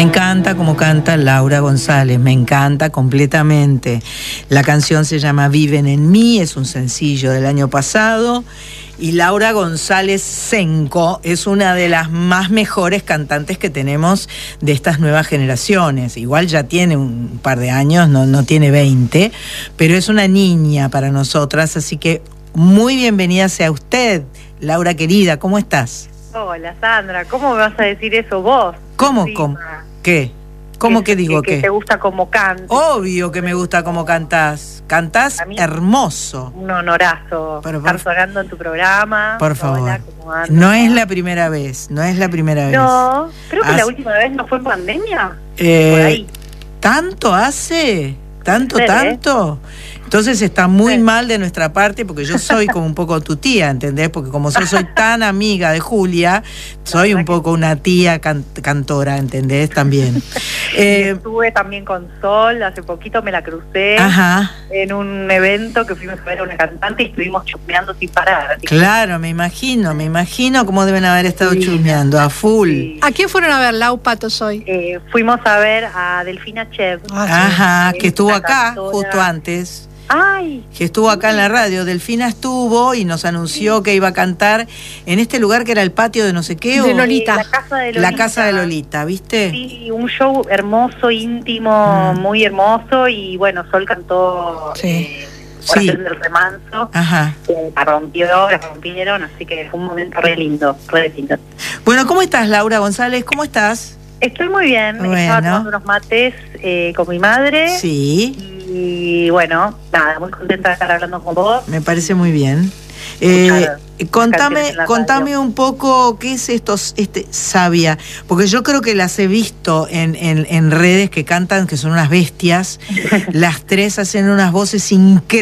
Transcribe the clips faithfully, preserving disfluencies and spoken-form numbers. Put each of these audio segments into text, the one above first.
Me encanta como canta Laura González, me encanta completamente. La canción se llama Viven en mí, es un sencillo del año pasado. Y Laura González Senco es una de las más mejores cantantes que tenemos de estas nuevas generaciones. Igual ya tiene un par de años, no, no tiene veinte, pero es una niña para nosotras, así que muy bienvenida sea usted, Laura querida, ¿cómo estás? Hola Sandra, ¿cómo me vas a decir eso vos? ¿Cómo? Sí, ¿Cómo? ¿Qué? ¿Cómo que, que digo que, qué? Que te gusta como cantas. Obvio que me gusta como cantás. Cantás hermoso. Un honorazo Pero estar por, sonando en tu programa. Por favor. Hola, ¿cómo andas? No es la primera vez, no es la primera vez. No, creo que As... la última vez no fue en pandemia. Eh, Por ahí. ¿Tanto hace? ¿Tanto, ser, tanto? ¿eh? Entonces está muy sí. mal de nuestra parte, porque yo soy como un poco tu tía, ¿entendés? Porque como yo soy tan amiga de Julia, soy un poco una tía can cantora, ¿entendés? También. eh, estuve también con Sol, hace poquito me la crucé. Ajá. En un evento que fuimos a ver a una cantante y estuvimos chusmeando sin parar. Claro, me imagino, me imagino cómo deben haber estado sí. chusmeando, a full. Sí. ¿A quién fueron a ver, Lau, Patos, hoy? Eh, fuimos a ver a Delfina Chev. Ah, Ajá, sí. que estuvo acá cantora. justo antes. Ay, que estuvo acá en la radio. Delfina estuvo y nos anunció sí. que iba a cantar en este lugar que era el patio de no sé qué. De Lolita. La casa de Lolita. La casa de Lolita, ¿viste? Sí, un show hermoso, íntimo, mm. muy hermoso. Y bueno, Sol cantó sí. eh, sí. del remanso. Ajá. Eh, la rompió, la rompieron, así que fue un momento re lindo, re lindo. Bueno, ¿cómo estás, Laura González? ¿Cómo estás? Estoy muy bien. Bueno. Estaba tomando unos mates eh, con mi madre. Sí. Y bueno, nada, muy contenta de estar hablando con vos. Me parece muy bien. Eh, contame, contame un poco qué es esto, este Sabia, porque yo creo que las he visto en, en, en redes que cantan, que son unas bestias. Las tres hacen unas voces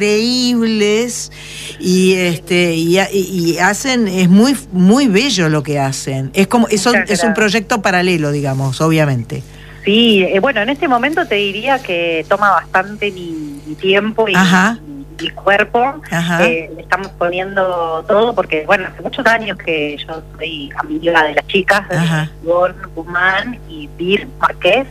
increíbles y este y, y, y hacen, es muy muy bello lo que hacen. Es como eso, es un proyecto paralelo, digamos, obviamente. Sí, eh, bueno, en este momento te diría que toma bastante mi, mi tiempo y mi, mi cuerpo. Eh, le estamos poniendo todo porque, bueno, hace muchos años que yo soy amiga de las chicas, Ivonne Guzmán y Bir Marqués.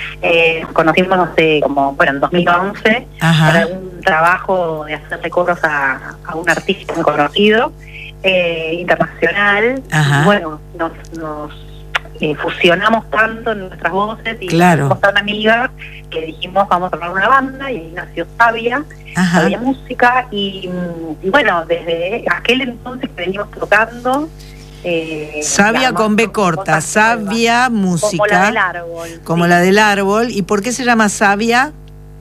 Eh, nos conocimos hace como, bueno, en dos mil once, Ajá. para un trabajo de hacer coros a, a un artista muy conocido, eh, internacional. Ajá. Y bueno, nos... nos Eh, fusionamos tanto en nuestras voces y claro. somos tan amigas que dijimos vamos a armar una banda y ahí nació Sabia, Ajá. Sabia Música y, y bueno, desde aquel entonces que venimos tocando eh, Sabia con B corta, Sabia Música, como la del árbol, como sí. la del árbol. ¿Y por qué se llama Sabia?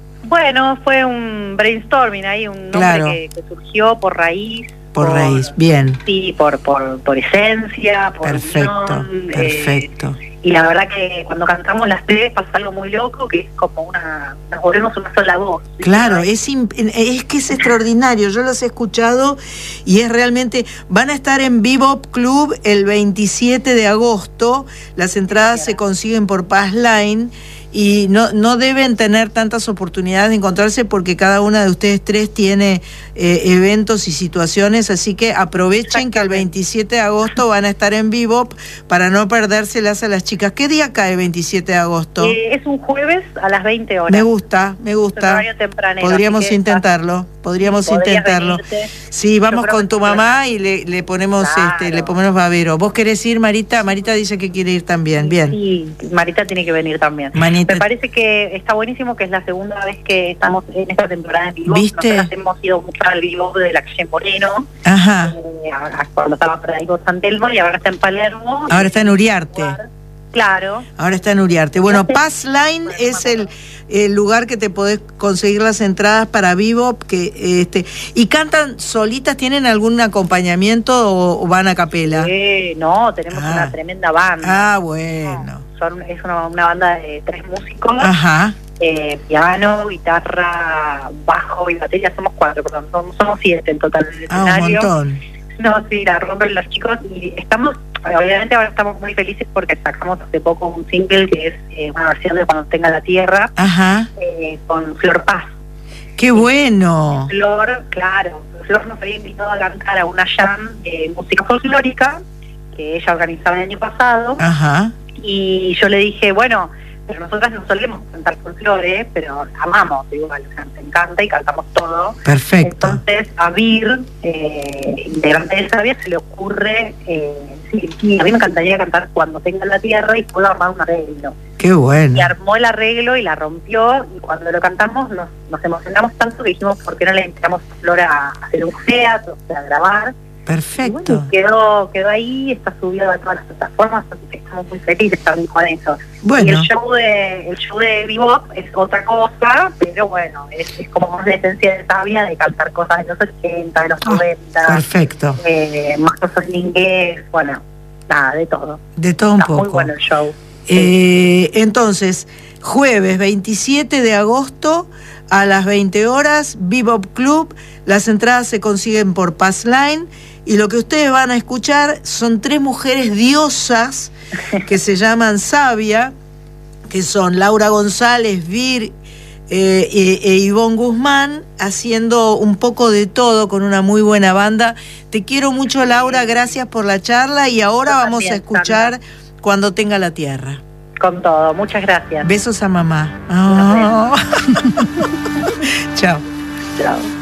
Bueno, fue un brainstorming ahí, un nombre claro. que, que surgió por raíz. Por, por raíz, bien. Sí, por por, por esencia, por perfecto, unión, perfecto. Eh, y la verdad que cuando cantamos las tres pasa algo muy loco, que es como una, nos volvemos una sola voz. Claro, es, es que es extraordinario, yo los he escuchado y es realmente, van a estar en Bebop Club el veintisiete de agosto, las entradas se consiguen por Pass Line. Y no, no deben tener tantas oportunidades de encontrarse porque cada una de ustedes tres tiene eh, eventos y situaciones, así que aprovechen que el veintisiete de agosto van a estar en Bebop para no perdérselas a las chicas. ¿Qué día cae veintisiete de agosto? Eh, es un jueves a las veinte horas. Me gusta, me gusta. Podríamos intentarlo, podríamos sí, intentarlo. Venirte. Sí, vamos con tu mamá y le, le ponemos claro. este, le ponemos babero. ¿Vos querés ir, Marita? Marita dice que quiere ir también, bien. Sí, Marita tiene que venir también. Manita. Me parece que está buenísimo que es la segunda vez que estamos en esta temporada en vivo. ¿Viste? Nosotras hemos ido mucho al vivo de la calle Moreno. Ajá. Eh, cuando estaba por ahí con San Telmo y ahora está en Palermo. Ahora está en Uriarte. Claro. Ahora está en Uriarte. Bueno, Pass Line es el, el lugar que te podés conseguir las entradas para Bebop, que este y cantan solitas, ¿tienen algún acompañamiento o, o van a capela? Sí, no, tenemos ah. una tremenda banda. Ah, bueno. No, son, es una, una banda de tres músicos. Ajá. Eh, piano, guitarra, bajo y batería, somos cuatro, perdón, somos, somos siete en total del ah, escenario. Un montón. No, sí, la rompen los chicos y estamos, obviamente ahora estamos muy felices porque sacamos hace poco un single que es eh, una versión de Cuando tenga la tierra. Ajá. Eh, con Flor Paz. ¡Qué bueno! Flor, claro, Flor nos había invitado a cantar a una jam de música folclórica que ella organizaba el año pasado. Ajá. Y yo le dije, bueno, pero nosotras no solemos cantar folclore, pero amamos igual, o sea, nos encanta y cantamos todo. Perfecto. Entonces a Vir, eh, integrante de Sabia, se le ocurre, eh, sí, sí, a mí me encantaría cantar Cuando tenga la tierra y puedo armar un arreglo. Qué bueno. Y armó el arreglo y la rompió, y cuando lo cantamos nos, nos emocionamos tanto que dijimos, ¿por qué no le invitamos a Flor a hacer un feat, o sea, a grabar? Perfecto. Y bueno, quedó, quedó ahí, está subido a todas las plataformas, así que estamos muy felices también con eso. Bueno. Y el show de el show de Bebop es otra cosa, pero bueno, es, es como más la esencia de Sabia, de cantar cosas de los ochenta, de los Ah, noventa. perfecto. Eh, más cosas en inglés, bueno, nada, de todo. De todo un Está poco. muy bueno el show. Eh, entonces, jueves veintisiete de agosto a las veinte horas, Bebop Club. Las entradas se consiguen por Passline. Y lo que ustedes van a escuchar son tres mujeres diosas que se llaman Sabia, que son Laura González, Vir eh, e, e Ivonne Guzmán, haciendo un poco de todo con una muy buena banda. Te quiero mucho, Laura, gracias por la charla. Y ahora Yo vamos también, a escuchar Sandra. Cuando tenga la tierra. Con todo, muchas gracias. Besos a mamá. Oh. Chao. Chao.